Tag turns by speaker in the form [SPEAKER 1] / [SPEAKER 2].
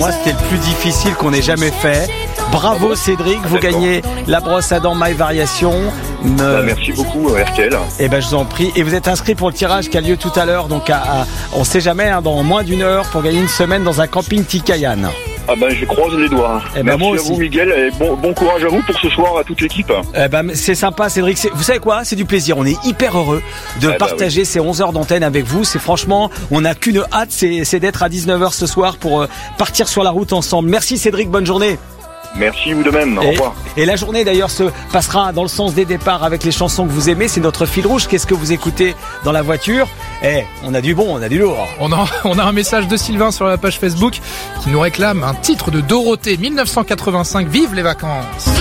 [SPEAKER 1] moi, c'était le plus difficile qu'on ait jamais fait. Bravo Cédric, vous gagnez la brosse à dents My Variation.
[SPEAKER 2] Merci beaucoup RTL.
[SPEAKER 1] Eh ben je vous en prie. Et vous êtes inscrit pour le tirage qui a lieu tout à l'heure. Donc on sait jamais, dans moins d'une heure pour gagner une semaine dans un camping Tikayan.
[SPEAKER 2] Je croise les doigts. Merci à vous Miguel et bon courage à vous pour ce soir à toute l'équipe.
[SPEAKER 1] C'est sympa Cédric. Vous savez quoi ? C'est du plaisir. On est hyper heureux de partager ces 11 heures d'antenne avec vous. C'est franchement, on n'a qu'une hâte, c'est d'être à 19h ce soir pour partir sur la route ensemble. Merci Cédric, bonne journée.
[SPEAKER 2] Merci, vous de même, au revoir.
[SPEAKER 1] Et la journée d'ailleurs se passera dans le sens des départs avec les chansons que vous aimez, c'est notre fil rouge. Qu'est-ce que vous écoutez dans la voiture ? On a du bon, on a du lourd.
[SPEAKER 3] On a un message de Sylvain sur la page Facebook qui nous réclame un titre de Dorothée 1985, Vive les vacances.